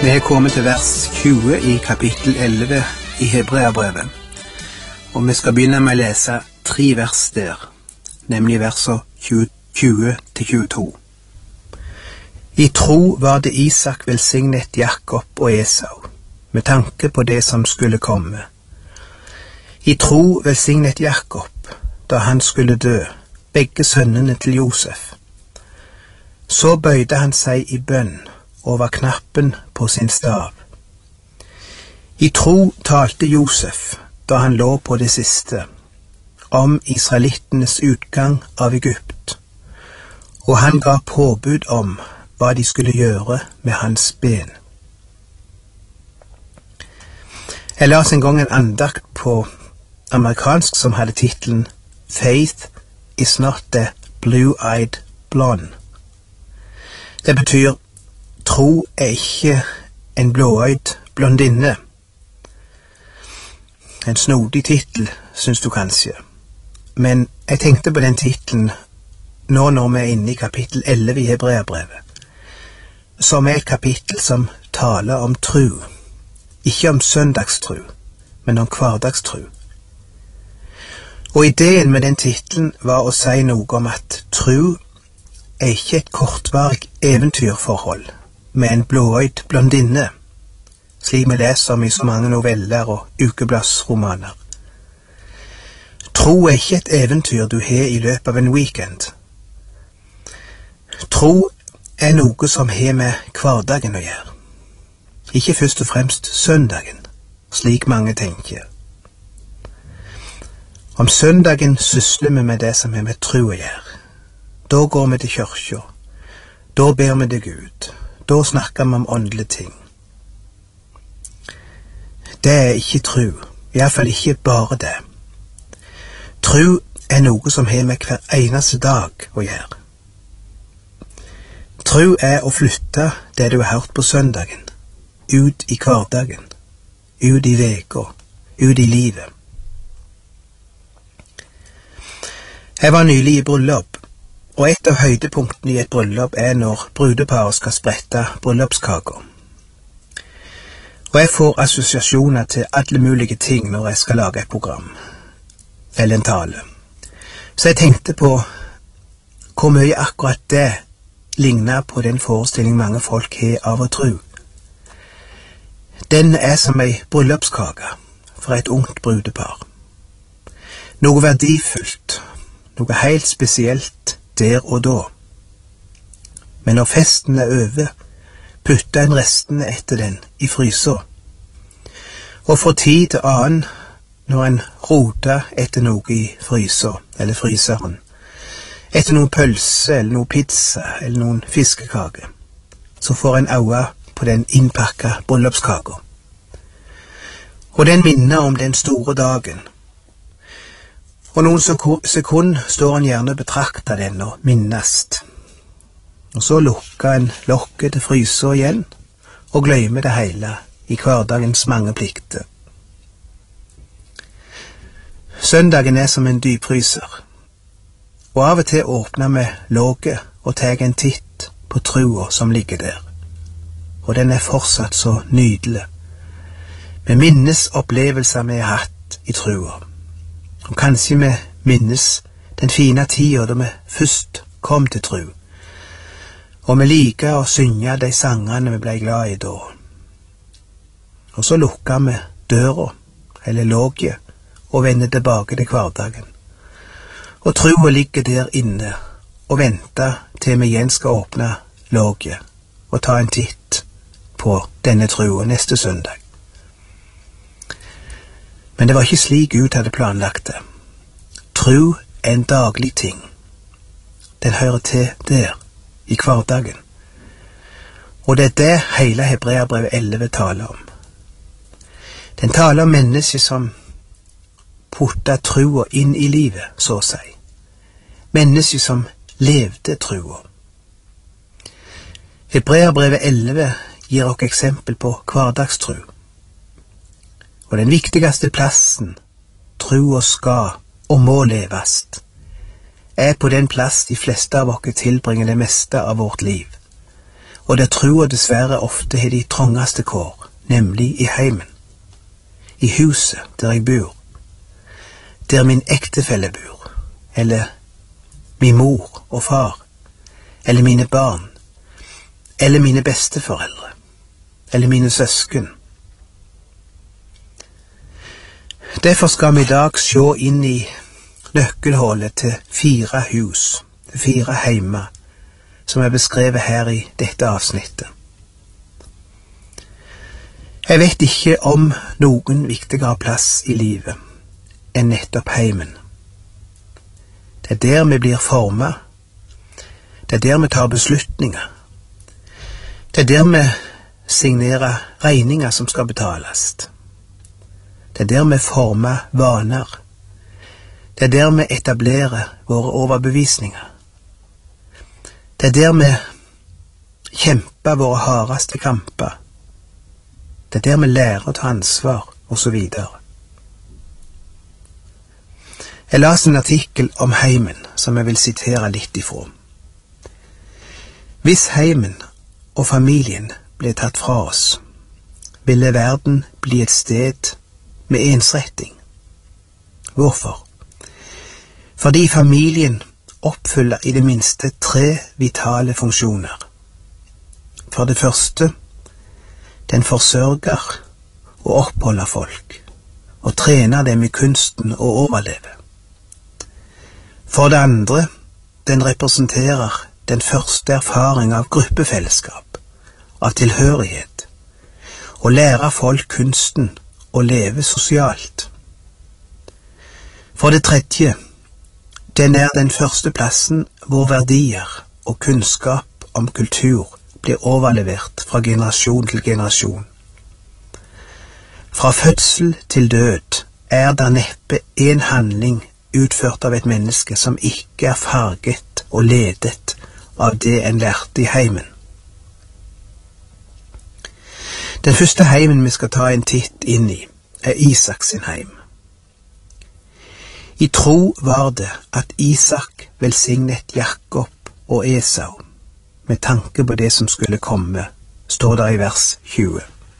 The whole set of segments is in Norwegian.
Vi er kommet til vers 20 i kapittel 11 i Hebreabrevet, og vi skal begynne med å lese 3 vers der, nemlig versene 20-22. I tro var det Isak velsignet Jakob og Esau, med tanke på det som skulle komme. I tro velsignet Jakob, da han skulle dø, begge sønnene til Josef. Så bøyde han seg i bønn over knappen på sin stav. I tro talte Josef, da han lå på det siste, om israelittenes utgang av Egypt, og han ga påbud om hva de skulle gjøre med hans ben. Jeg las en gang en andakt på amerikansk som hadde titelen Faith is not the blue-eyed blonde. Det betyr tro er ikke en blåøyd blondinne. En snodig titel, synes du kanskje. Men jeg tenkte på den titelen nå når vi er inne i kapittel 11 i Hebreabrevet, som er et kapittel som taler om tro. Ikke om søndagstro, men om hverdagstro. Og ideen med den titelen var å si noe om at tro er ikke et kortvarig eventyrforhold med en blåøyd blondinne, slik vi leser om i så mange noveller og ukebladsromaner. Tro er ikke et eventyr du har i løpet av en weekend. Tro er noe som har med hverdagen å gjøre. Ikke først og fremst søndagen, slik mange tenker. Om søndagen sysler vi med det som er med tro å gjøre. Da går vi til kirka, da ber vi til Gud, da snakker vi om åndelige ting. Det er ikke tro, i hvert fall ikke bare det. Tro er noe som har med hver eneste dag å gjøre. Tro er å flytte det du har hørt på søndagen, ut i hverdagen, ut i veka, ut i livet. Jeg var nylig i bryllup, og et av høydepunktene i et bryllup er når brudeparet skal sprette bryllupskaker. Og jeg får assosiasjoner til alle mulige ting når jeg skal lage et program, eller en tale. Så jeg tenkte på hvor mye akkurat det ligner på den forestilling mange folk har av å tro. Den er som ei bryllupskake for et ungt brudepar. Noe verdifullt, noe helt spesielt der og da. Men når festen er over, putter en restene etter den i frysa. Og fra tid til annen, når en roter etter noe i frysa, eller fryseren, etter noen pølse, eller noen pizza, eller noen fiskekake, så får en øye på den innpakka bryllupskaka. Og den minner om den store dagen. Og noen sekund står en gjerne og betrakter den og minnast. Og så lukker en lokket til frysa igjen, og glemmer det hele i hverdagens mange plikter. Søndagen er som en dypfryser, og av og til åpner vi låget og tar en titt på trua som ligger der. Og den er fortsatt så nydelig. Vi minnes opplevelser vi har hatt i trua. Og kanskje vi minnes den fine tida da vi først kom til tro. Og vi liker å synge de sangene vi ble glad i da. Og så lukker vi døra, eller låget, og vender tilbake til hverdagen. Og troa ligger der inne og venter til vi igjen skal åpne låget og ta en titt på denne troa neste søndag. Men det var ikke slik Gud hadde planlagt det. Tro er en daglig ting. Den hører til der, i hverdagen. Og det er det hele Hebreabrevet 11 taler om. Den taler om mennesker som putter troa inn i livet, så å si. Mennesker som levde troa. Hebreabrevet 11 gir oss eksempel på hverdagstro. Og den viktigste plassen troa skal og må levast, er på den plass de fleste av oss tilbringer det meste av vårt liv. og der trua dessverre ofte har de trangeste kår, nemlig i heimen, i huset der jeg bor, der min ektefelle bor, eller min mor og far, eller mine barn, eller mine besteforeldre, eller mine søsken. Derfor skal vi i dag se inn i nøkkelhullet til 4 hus, til 4 heimer, som er beskrevet her i dette avsnittet. Jeg vet ikke om noen viktigere plass i livet enn nettopp heimen. Det er der vi blir formet, det er der vi tar beslutninger, det er der vi signerer regninger som skal betales. Det er der vi former vaner, det er der vi etablerer våre overbevisninger. Det er der vi kjemper våre hardeste kamper. Det er der vi lærer å ta ansvar, og så videre. Jeg las en artikkel om heimen, som jeg vil sitere litt ifra. Hvis heimen og familien ble tatt fra oss, ville verden bli et sted med ensretting. Hvorfor? Fordi familien oppfyller i det minste 3 vitale funksjoner. For det første, den forsørger og oppholder folk, og trener dem i kunsten å overleve. For det andre, den representerer den første erfaring av gruppefellesskap, av tilhørighet, og lærer folk kunsten å leve sosialt. For det tredje, den er den første plassen hvor verdier og kunnskap om kultur blir overlevert fra generasjon til generasjon. Fra fødsel til død er der neppe en handling utført av et menneske som ikke er farget og ledet av det en lærte i heimen. Den første heimen vi skal ta en titt inn i, er Isak sin heim. I tro var det at Isak velsignet Jakob og Esau, med tanke på det som skulle komme, står der i vers 20.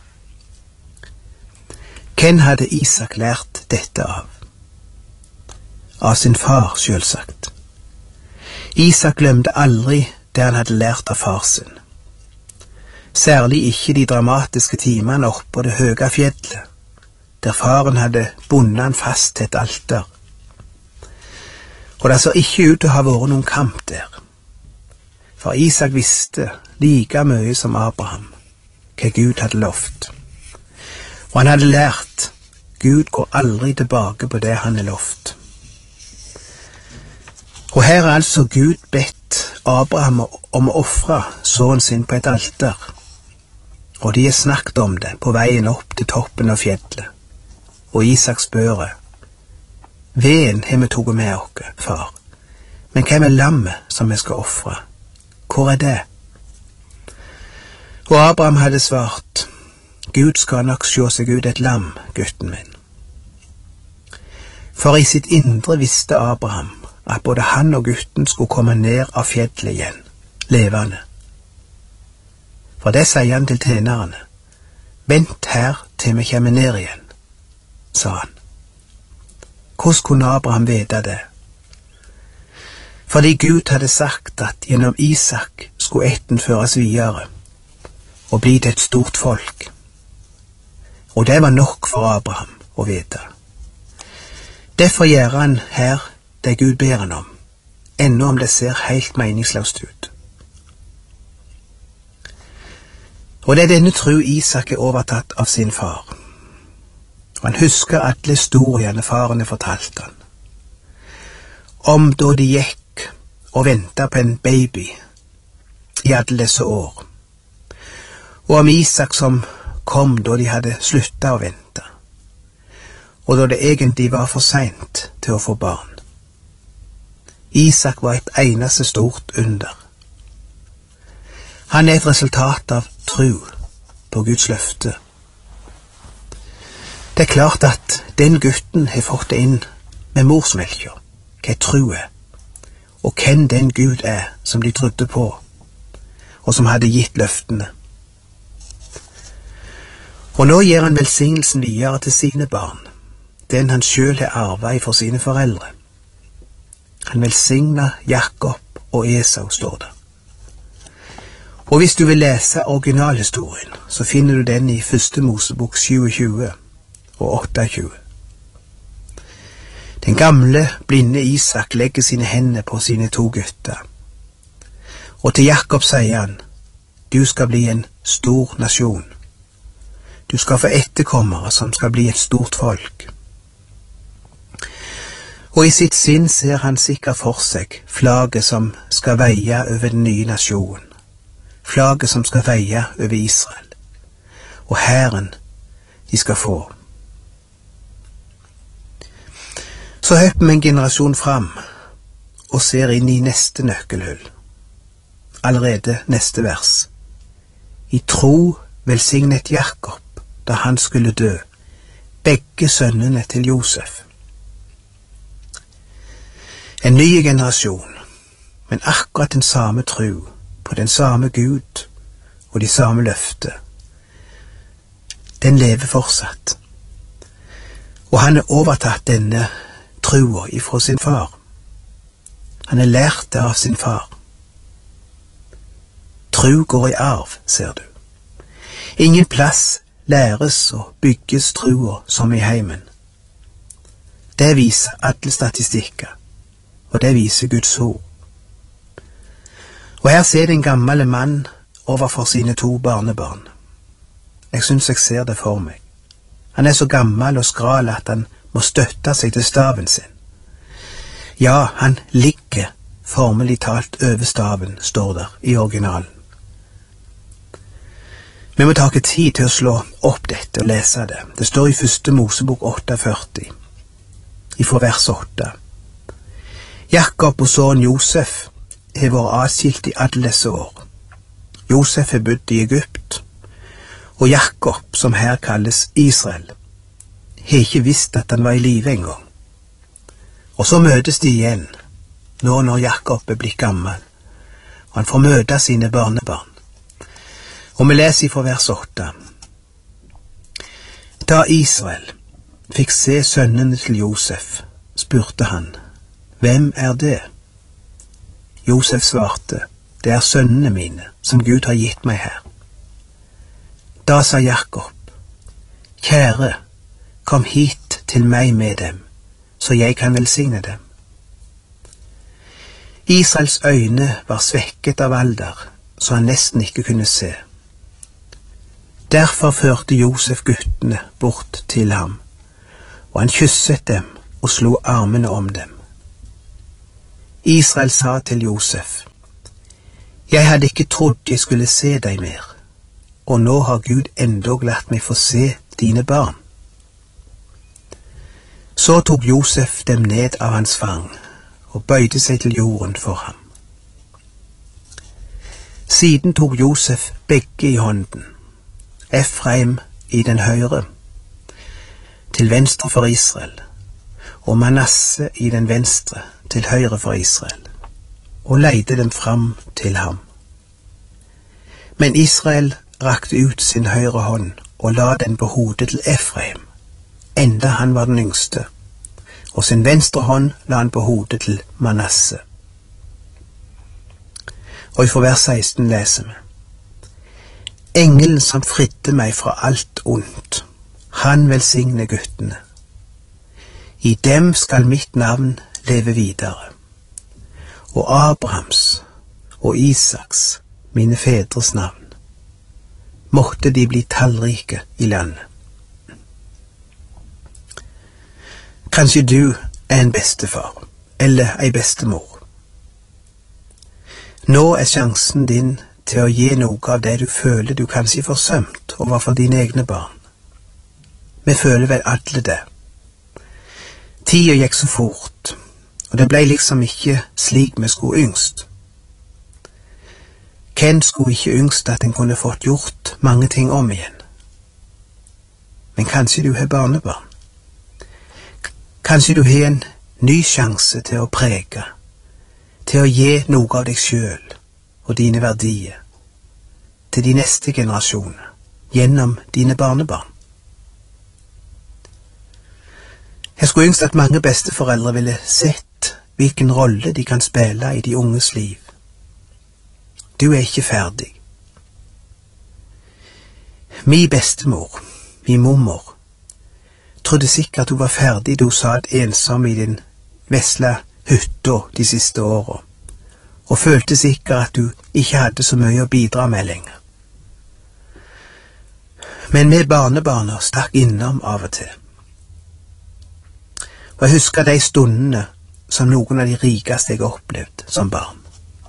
Hvem hadde Isak lært dette av? Av sin far, selvsagt. Isak glemte aldri det han hadde lært av far sin. Særlig ikke de dramatiske timene oppe på det høye fjellet, der faren hadde bundet han fast til et alter. Og det så ikke ut til å ha vært noen kamp der. For Isak visste like mye som Abraham hva Gud hadde lovt. Og han hadde lært Gud går aldri tilbake på det han har lovt. Og her er altså Gud bedt Abraham om å ofre sønnen sin på et alter. Og de har snakket om det på veien opp til toppen av fjellet. Og Isak spør: Veden har vi tatt med oss, far, men hvem er lammet som vi skal ofre? Hvor er det? Og Abraham hadde svart: Gud skal nok se seg ut et lam, gutten min. For i sitt indre visste Abraham at både han og gutten skulle komme ned av fjellet igjen, levende. For det sier han til tjenerne: Vent her til vi kommer ned igjen, sa han. Hvordan kunne Abraham vite det? Fordi Gud hadde sagt at gjennom Isak skulle ætten føres videre og bli til et stort folk. Og det var nok for Abraham å vite. Derfor gjør han her det Gud ber han om, ennå om det ser helt meningsløst ut. Og det er denne tro Isak er overtatt av sin far. Og han husker alle historiene faren fortalte han. Om da de gikk og ventet på en baby i alle disse år. Og om Isak som kom da de hadde sluttet å vente. Og da det egentlig var for sent til å få barn. Isak var et eneste stort under. Han er et resultat av tro på Guds løfte. Det er klart at den gutten har fått det inn med morsmelkja, hva tro er, og hvem den Gud er som de trodde på. og som hadde gitt løftene. Og nå gir han velsignelsen videre til sine barn, den han selv har arvet for sine foreldre. Han velsignet Jakob og Esau, står det. Og hvis du vil lese originalhistorien, så finner du den i 1. Mosebok 27 og 28. Den gamle, blinde Isak legger sine hender på sine 2 gutter. Og til Jakob sier han, du skal bli en stor nasjon. Du skal få etterkommere som skal bli et stort folk. Og i sitt sinn ser han sikkert for seg flagget som skal veie over den nye nasjonen. Flagget som skal veie over Israel. Og hæren de skal få. Så hopper vi en generasjon fram og ser inn i neste nøkkelhull. Allerede neste vers. I tro velsignet Jakob da han skulle dø, begge sønnene til Josef. En ny generasjon, men akkurat den samme tro på den samme Gud og de samme løfter. Den lever fortsatt. Og han har overtatt denne troa ifra sin far. Han har lært det av sin far. Tro går i arv, ser du. Ingen plass læres og bygges troa som i heimen. Det viser alle statistikker, og det viser Guds ord. Og her ser det en gammel mann overfor sine 2 barnebarn. Jeg synes jeg ser det for meg. Han er så gammel og skral at han må støtte seg til staven sin. Ja, han ligger formelig talt over staven, står der i originalen. Vi må ta tid til å slå opp dette og lese det. Det står i 1. Mosebok 48, ifra vers 8. Jakob og sønnen Josef har vært adskilt i alle disse år. Josef har bodd i Egypt, og Jakob, som her kalles Israel, har ikke visst at han var i live en gang. Og så møtes de igjen, nå når Jakob er blitt gammel, og han får møte sine barnebarn. Og vi leser fra vers 8. Da Israel fikk se sønnene til Josef, spurte han, hvem er det? Josef svarte, det er sønnene mine, som Gud har gitt meg her. Da sa Jakob, kjære, kom hit til meg med dem, så jeg kan velsigne dem. Israels øyne var svekket av alder, så han nesten ikke kunne se. Derfor førte Josef guttene bort til ham, og han kysset dem og slo armene om dem. Israel sa til Josef, jeg hadde ikke trodd jeg skulle se deg mer, og nå har Gud endog latt meg få se dine barn. Så tok Josef dem ned av hans fang, og bøyde seg til jorden for ham. Siden tok Josef begge i hånden, Efraim i den høyre, til venstre for Israel, og Manasse i den venstre, til høyre for Israel, og leide dem fram til ham. Men Israel rakte ut sin høyre hånd, og la den på hodet til Efraim, enda han var den yngste, og sin venstre hånd la han på hodet til Manasse. Og i vers 16 leser vi, engelen som fridde meg fra alt ondt, han velsigne guttene. I dem skal mitt navn leve videre, og Abrahams og Isaks, mine fedres navn, måtte de bli tallrike i landet. Kanskje du er en bestefar, eller ei bestemor. Nå er sjansen din til å gi noe av det du føler du kanskje forsømt overfor dine egne barn. Vi føler vel alle det. Tida gikk så fort, og det ble liksom ikke slik vi skulle yngst. Hvem skulle ikke yngst at en kunne fått gjort mange ting om igjen? Men kanskje du har barnebarn? Kanskje du har en ny sjanse til å prege, til å gi noe av deg selv og dine verdier, til de neste generasjoner, gjennom dine barnebarn. Jeg skulle ønske at mange besteforeldre ville sett hvilken rolle de kan spille i de unges liv. Du er ikke ferdig. Min bestemor, min mormor, trodde sikkert hun var ferdig da hun satt ensom i den vesle hytta de siste årene, og følte sikkert at hun ikke hadde så mye å bidra med lenger. Men vi barnebarna stakk innom av og til. Og jeg husker de stundene som noen av de rikeste jeg har opplevd som barn.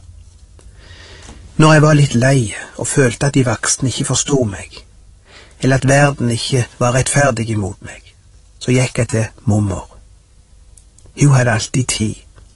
Når jeg var litt lei og følte at de voksne ikke forstod meg, eller at verden ikke var rettferdig imot meg, så gikk jeg til mormor. Hun hadde alltid tid.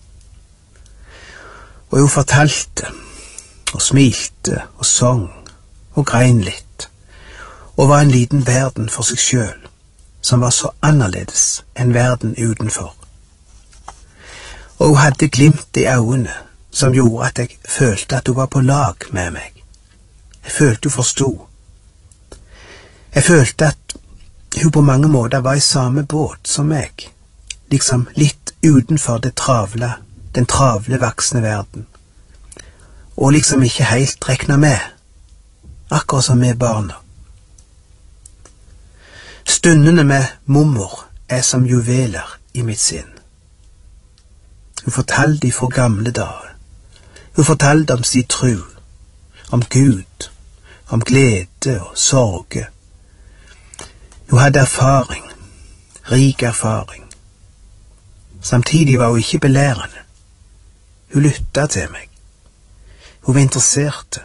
Og hun fortalte, og smilte, og sang, og grein litt, og var en liten verden for seg selv, som var så annerledes enn verden utenfor. Og hun hadde glimt i øynene, som gjorde at jeg følte at hun var på lag med meg. Jeg følte hun forstod. Jeg følte at hun på mange måter var i samme båt som meg, liksom litt utenfor den travle voksne verden, og liksom ikke helt rekna med, akkurat som med barna. Stundene med mormor er som juveler i mitt sinn. Hun fortalte fra gamle dager. Hun fortalte om sin tro, om Gud, om glede og sorge. Hun hadde erfaring, rik erfaring. Samtidig var hun ikke belærende. Hun lyttet til meg. Hun var interessert.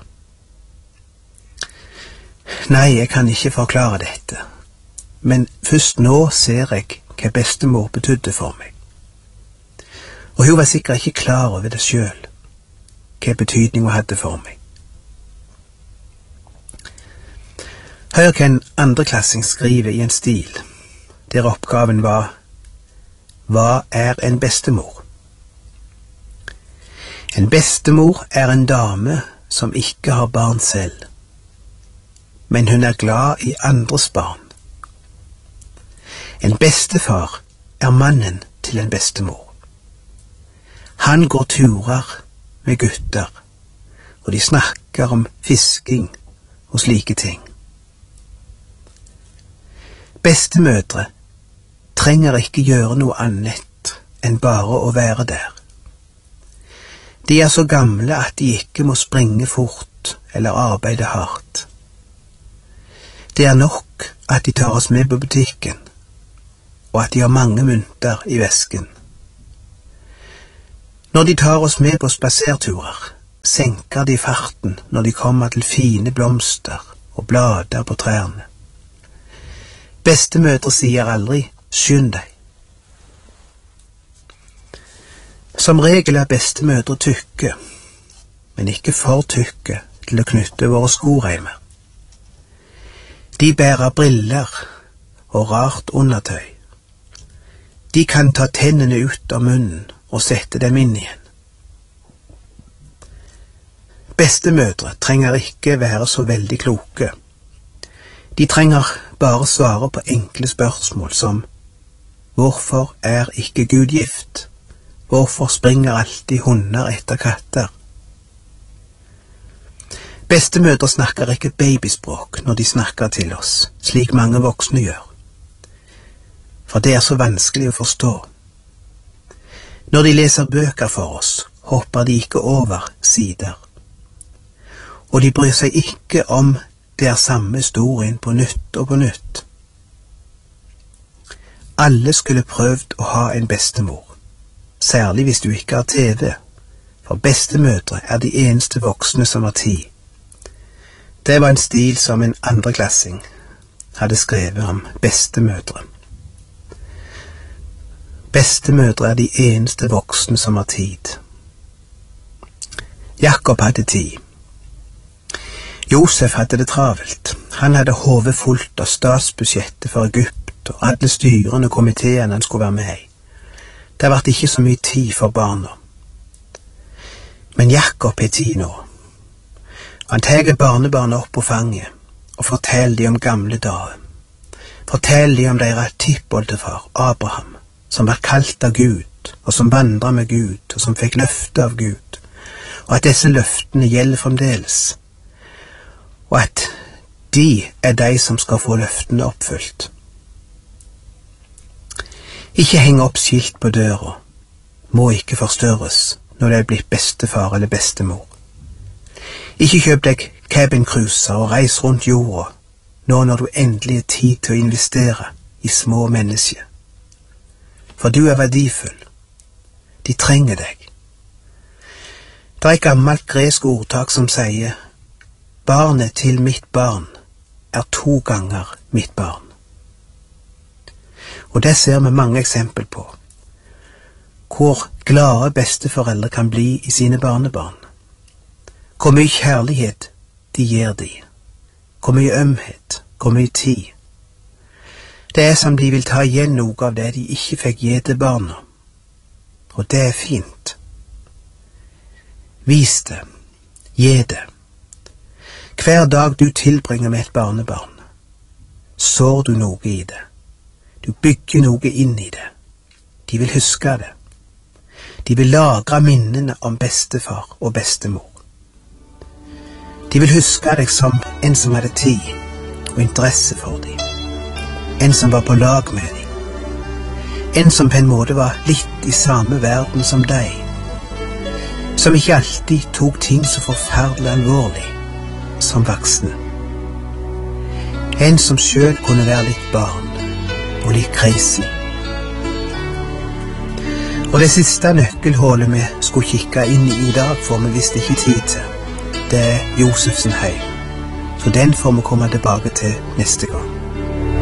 Nei, jeg kan ikke forklare dette, men først nå ser jeg hva bestemor betydde for meg. Og hun var sikkert ikke klar over det selv, hva betydning hun hadde for meg. Hør hva en andreklassing skriver i en stil, der oppgaven var «Hva er en bestemor?» En bestemor er en dame som ikke har barn selv, men hun er glad i andres barn. En bestefar er mannen til en bestemor. Han går turer med gutter, og de snakker om fisking og slike ting. Bestemødre trenger ikke gjøre noe annet enn bare å være der. De er så gamle at de ikke må springe fort eller arbeide hardt. Det er nok at de tar oss med på butikken, og at de har mange mynter i vesken. Når de tar oss med på spaserturer, senker de farten når de kommer til fine blomster og blader på trærne. Bestemødre sier aldri «skynd deg». Som regel er bestemødre tykke, men ikke for tykke til å knytte våre skoreimer. De bærer briller og rart undertøy. De kan ta tennene ut av munnen og sette dem inn igjen. Bestemødre trenger ikke være så veldig kloke. De trenger bare svare på enkle spørsmål som «Hvorfor er ikke Gud gift? Hvorfor springer alltid hunder etter katter?» Bestemødre snakker ikke babyspråk når de snakker til oss, slik mange voksne gjør. For det er så vanskelig å forstå. Når de leser bøker for oss, hopper de ikke over sider. Og de bryr seg ikke om det er samme historien på nytt og på nytt. Alle skulle prøvd å ha en bestemor, særlig hvis du ikke har TV, for bestemødre er de eneste voksne som har tid. Det var en stil som en andreklassing hadde skrevet om bestemødre. Bestemødre er de eneste voksne som har tid. Jakob hadde tid. Josef hadde det travelt. Han hadde hodet fullt av statsbudsjettet for Egypt og alle styrene og komiteene han skulle være med i. Det ble ikke så mye tid for barna. Men Jakob har tid nå. Han tar barnebarna opp på fanget og forteller de om gamle dager. Forteller de om deres tippoldefar Abraham, som var kalt av Gud, og som vandret med Gud, og som fikk løfte av Gud, og at disse løftene gjelder fremdeles, og at de er de som skal få løftene oppfylt. Ikke henge opp skilt på døra, må ikke forstørres når det er blitt bestefar eller bestemor. Ikke kjøp deg cabincruiser og reis rundt jorda, nå når du endelig er tid til å investere i små mennesker. For du er verdifull. De trenger deg. Det er et gammelt gresk ordtak som sier, barnet til mitt barn er 2 ganger mitt barn. Og det ser vi mange eksempel på, hvor glade besteforeldre kan bli i sine barnebarn. Hvor mye kjærlighet de gir de, hvor mye ømhet, hvor mye tid. Det er som de vil ta igjen noe av det de ikke fikk gi til barna. Og det er fint. Vis det, gi det. Hver dag du tilbringer med et barnebarn, sår du noe i det. Du bygger noe inn i det. De vil huske det. De vil lagre minnene om bestefar og bestemor. De vil huske deg som en som hadde tid og interesse for dem. En som var på lag med dem. En som på en måte var litt i samme verden som deg. Som ikke alltid tok ting så forferdelig alvorlig som voksne. En som selv kunne være litt barn og litt crazy. Og det siste nøkkelhullet vi skulle kikke inn i dag, får vi visst ikke tid til. Det er Josefsen heim, så den får vi komme tilbake til neste gang.